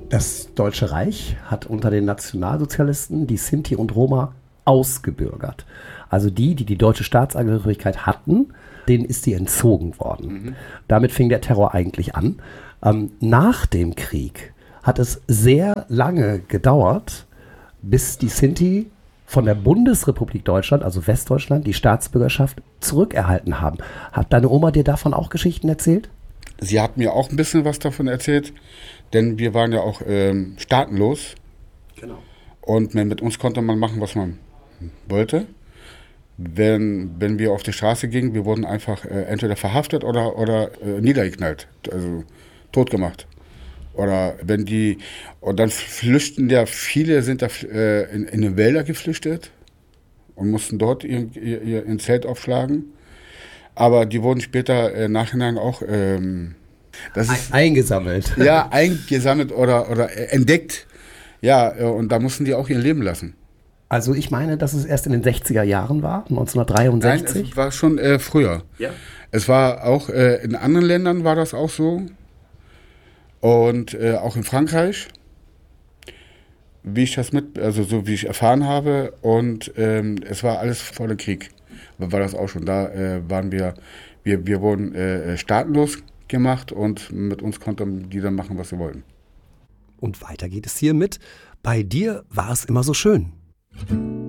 Das Deutsche Reich hat unter den Nationalsozialisten die Sinti und Roma ausgebürgert. Also die deutsche Staatsangehörigkeit hatten, denen ist die entzogen worden. Damit fing der Terror eigentlich an. Nach dem Krieg hat es sehr lange gedauert, bis die Sinti von der Bundesrepublik Deutschland, also Westdeutschland, die Staatsbürgerschaft zurückerhalten haben. Hat deine Oma dir davon auch Geschichten erzählt? Sie hat mir auch ein bisschen was davon erzählt, denn wir waren ja auch staatenlos. Genau. Und mit uns konnte man machen, was man wollte. Wenn wir auf die Straße gingen, wir wurden einfach entweder verhaftet oder niedergeknallt, also tot gemacht. Oder und dann flüchten ja, viele sind da in die Wälder geflüchtet und mussten dort ihr Zelt aufschlagen. Aber die wurden später im Nachhinein auch eingesammelt. Ja, eingesammelt oder entdeckt. Ja, und da mussten die auch ihr Leben lassen. Also ich meine, dass es erst in den 60er Jahren war, 1963. Nein, es war schon früher. Ja. Es war auch, in anderen Ländern war das auch so. Und auch in Frankreich, wie ich so wie ich erfahren habe. Und es war alles vor dem Krieg. War das auch schon. Da waren wir wurden staatenlos gemacht und mit uns konnten die dann machen, was sie wollten. Und weiter geht es hier mit: Bei dir war es immer so schön.